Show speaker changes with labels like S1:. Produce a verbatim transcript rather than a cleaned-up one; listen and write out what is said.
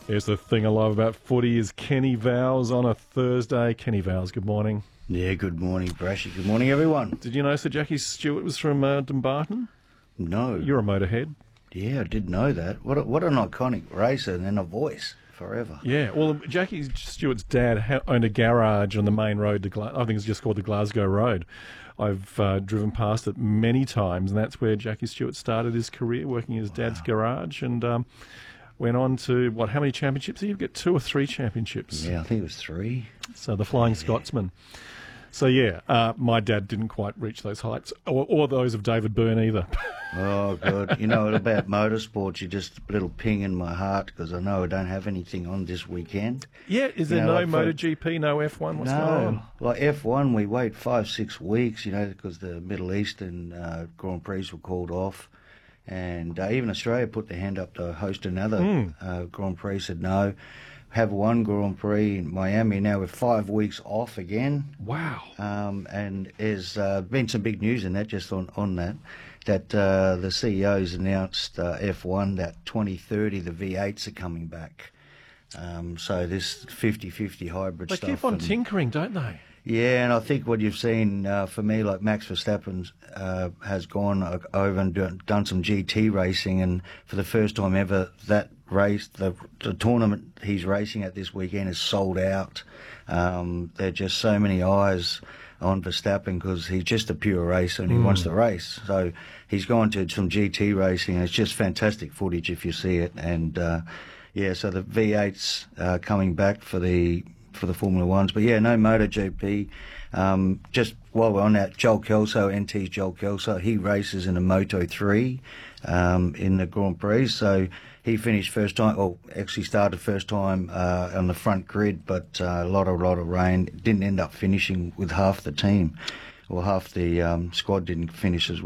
S1: Here's the thing I love about footy is Kenny Vowles on a Thursday. Kenny Vowles, good morning.
S2: Yeah, good morning, Brashy. Good morning, everyone.
S1: Did you know Sir Jackie Stewart was from uh, Dumbarton?
S2: No.
S1: You're a motorhead.
S2: Yeah, I did know that. What a, what an iconic racer and then a voice forever.
S1: Yeah, well, Jackie Stewart's dad ha- owned a garage on the main road to Gla- I think it's just called the Glasgow Road. I've uh, driven past it many times, and that's where Jackie Stewart started his career, working in his dad's wow. garage, and um, went on to, what, how many championships? You've got two or three championships.
S2: Yeah, I think it was three.
S1: So the Flying yeah. Scotsman. So, yeah, uh, my dad didn't quite reach those heights, or, or those of David Byrne either.
S2: Oh, good. You know, about motorsports, you just a little ping in my heart because I know I don't have anything on this weekend.
S1: Yeah, is there
S2: you know,
S1: no like MotoGP, no F one? What's
S2: no,
S1: going on?
S2: Like F one, we wait five, six weeks, you know, because the Middle Eastern uh, Grand Prix were called off. And uh, even Australia put their hand up to host another mm. uh, Grand Prix, said no. Have one Grand Prix in Miami now with five weeks off again.
S1: Wow.
S2: Um, and there's uh, been some big news in that, just on, on that, that uh, the C E O's announced uh, F one that twenty thirty the V eights are coming back. Um, so this fifty-fifty hybrid
S1: they
S2: stuff.
S1: They keep on
S2: and,
S1: tinkering, don't they?
S2: Yeah, and I think what you've seen uh, for me, like Max Verstappen uh, has gone over and done, done some G T racing, and for the first time ever, that race, the, the tournament he's racing at this weekend is sold out. Um, there are just so many eyes on Verstappen because he's just a pure racer and he mm. wants to race. So he's gone to some G T racing, and it's just fantastic footage if you see it. And uh, yeah, so the V eights uh, coming back for the for the Formula Ones. But yeah, no MotoGP. Um, just while we're on that, Joel Kelso, N T's Joel Kelso, he races in a Moto three um, in the Grand Prix. So he finished first time, or actually started first time uh, on the front grid, but uh, a lot, a lot of rain. Didn't end up finishing with half the team, or half the um, squad didn't finish as well.